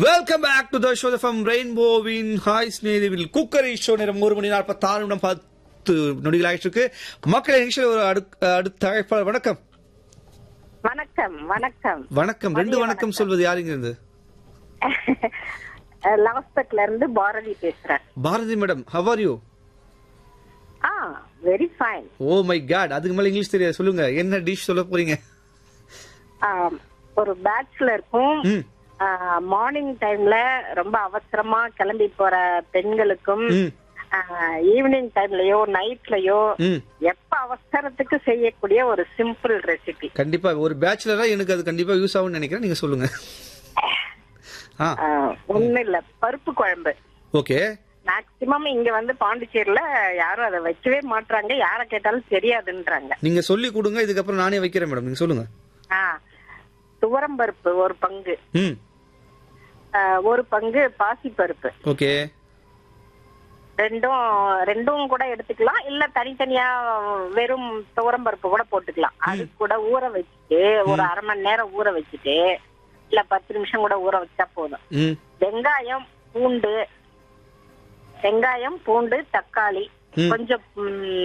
Welcome back to the show from ரெயின்போவின் hi ஸ்நேகிதில் cookery show நேரம் 1:46 நொடிகள் ஆயிட்டு இருக்கு. மக்களை நிகழ்ச்சியில் ஒரு அடுத்த அழைப்பாளர். வணக்கம். வணக்கம் வணக்கம் வணக்கம். ரெண்டு வணக்கம் சொல்வது யாருங்க இருந்து? லாஸ்பெட்ல இருந்து பாரதி பேசுறேன். Bharathi madam, how are you? Very fine. Oh my God, அதுக்கு மேல இங்கிலீஷ் தெரியாது. சொல்லுங்க, என்ன டிஷ் சொல்ல போறீங்க? ஒரு பேச்சுலருக்கும் மார்னிங் டைம்ல ரொம்ப அவசரமா கிளம்பி போற பெண்களுக்கும் ஈவினிங் டைம்லயோ நைட்லயோ எப்ப அவசரத்துக்கு செய்யக்கூடிய ஒரு சிம்பிள் ரெசிபி. கண்டிப்பா ஒரு பேச்சுலரா எனக்கு அது கண்டிப்பா யூஸ் ஆகும்னு நினைக்கிறேன். நீங்க சொல்லுங்க. ஒண்ணு இல்ல, பருப்பு குழம்பு. ஓகே. மேக்சிமம் இங்க வந்து பாண்டிச்சேரியில யாரும் அதை வைக்கவே மாட்டாங்க, யார கேட்டாலும் தெரியாதுன்றாங்க. நீங்க சொல்லி கொடுங்க, இதுக்கப்புறம் நானே வைக்கிறேன் மேடம். நீங்க சொல்லுங்க. துவரம்பருப்பு ஒரு பங்கு, ஒரு பங்கு பாசி பருப்பு. ஓகே. ரெண்டும் கூட எடுத்துக்கலாம், இல்ல தனித்தனியா வெறும் துவரம்பருப்பு கூட போட்டுக்கலாம். அது கூட ஊற வச்சுட்டு ஒரு அரை மணி நேரம் ஊற வச்சுட்டு இல்ல 10 நிமிஷம் கூட ஊற வச்சா போதும். வெங்காயம் பூண்டு, தக்காளி, கொஞ்சம்